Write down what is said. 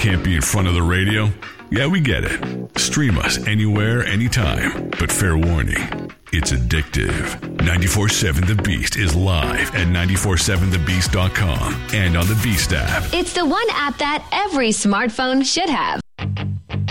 can't be in front of the radio? Yeah, we get it. Stream us anywhere, anytime. But fair warning, it's addictive. 94.7 The Beast is live at 947thebeast.com and on the Beast app. It's the one app that every smartphone should have.